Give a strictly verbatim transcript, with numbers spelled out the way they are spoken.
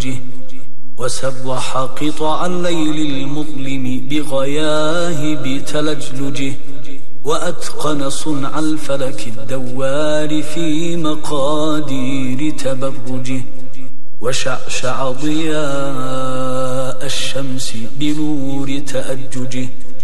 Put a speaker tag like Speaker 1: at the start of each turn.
Speaker 1: تفلجه، وسبح قطع الليل المظلم بغياهب تلجلجه، وأتقن صنع الفلك الدوار في مقادير تبرجه، وشعشع ضياء الشمس بنور تأججه،